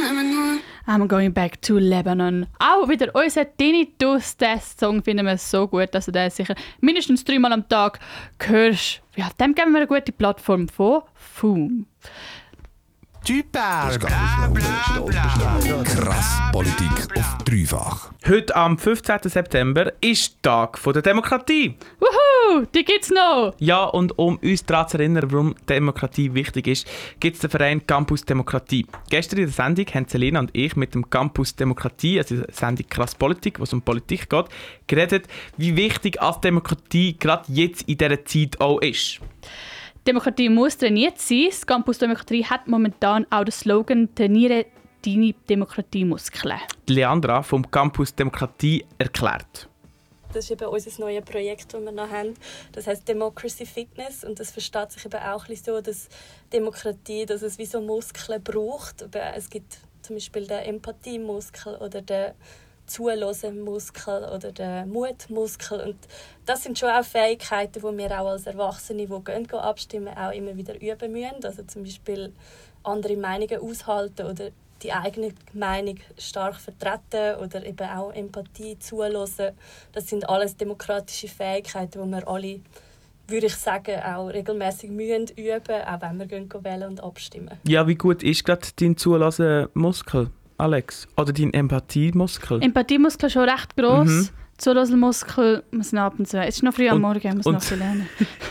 I'm going back to Lebanon. Auch wieder unser Tinnitus. Den Song finden wir so gut, dass du den sicher mindestens 3-mal am Tag hörst. Ja, dem geben wir eine gute Plattform von Foom. Tu parles, bla bla bla. Krass Politik auf dreifach. Heute am 15. September ist Tag der Demokratie. Wuhu, die gibt's noch! Ja, und um uns daran zu erinnern, warum Demokratie wichtig ist, gibt es den Verein Campus Demokratie. Gestern in der Sendung haben Selena und ich mit dem Campus Demokratie, also der Sendung Krass Politik, wo es um Politik geht, geredet, wie wichtig als Demokratie gerade jetzt in dieser Zeit auch ist. Demokratie muss trainiert sein. Das Campus Demokratie hat momentan auch den Slogan «Trainiere deine Demokratiemuskeln». Leandra vom Campus Demokratie erklärt. Das ist eben unser neues Projekt, das wir noch haben. Das heisst Democracy Fitness. Und das versteht sich eben auch ein bisschen so, dass Demokratie, dass es wie so Muskeln braucht. Es gibt zum Beispiel den Empathiemuskel oder den Zuhören-Muskel oder den Mutmuskel. Und das sind schon auch Fähigkeiten, die wir auch als Erwachsene, die gehen abstimmen, auch immer wieder üben müssen. Also zum Beispiel andere Meinungen aushalten oder die eigene Meinung stark vertreten oder eben auch Empathie zuhören. Das sind alles demokratische Fähigkeiten, die wir alle, würde ich sagen, auch regelmäßig üben müssen, auch wenn wir wählen und abstimmen. Ja, wie gut ist gerade dein Zuhören-Muskel, Alex? Oder dein Empathiemuskel? Empathiemuskel ist schon recht gross. Zuhörmuskel muss noch ab und zu. Es ist noch früh am Morgen, muss noch viel lernen.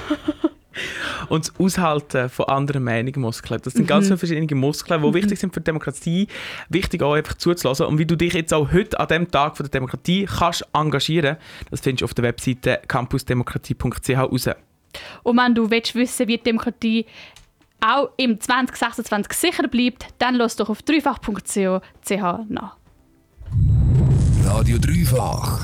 Und das Aushalten von anderen Meinungen Muskeln. Das sind ganz viele verschiedene Muskeln, die wichtig sind für die Demokratie. Wichtig auch einfach zuzulassen. Und wie du dich jetzt auch heute an diesem Tag der Demokratie kannst engagieren, das findest du auf der Webseite campusdemokratie.ch raus. Und wenn du willst wissen, wie die Demokratie auch im 2026 sicher bleibt, dann lass doch auf dreifach.ch nach. Radio Dreifach.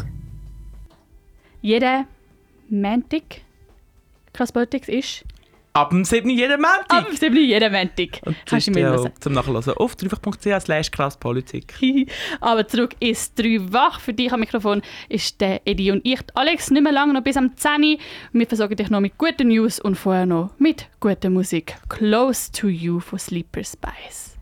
Jeden Montag, Krass Politik ist Ab dem 7. jeden Montag. ab dem 7. jeden Montag. Kannst du mir hören. Zum Nachhören auf dreifach.ch/krasspolitik. Aber zurück ins Dreifach. Für dich am Mikrofon ist der Edi und ich, Alex, nicht mehr lange, noch bis am 10 Uhr. Wir versorgen dich noch mit guten News und vorher noch mit guter Musik. Close to You von Sleeper Spice.